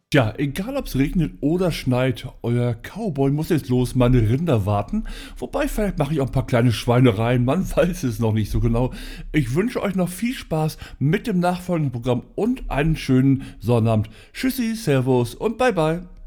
Tja, egal ob's regnet oder schneit, euer Cowboy muss jetzt los meine Rinder warten. Wobei, vielleicht mache ich auch ein paar kleine Schweinereien, man weiß es noch nicht so genau. Ich wünsche euch noch viel Spaß mit dem nachfolgenden Programm und einen schönen Sonnabend. Tschüssi, Servus und bye bye.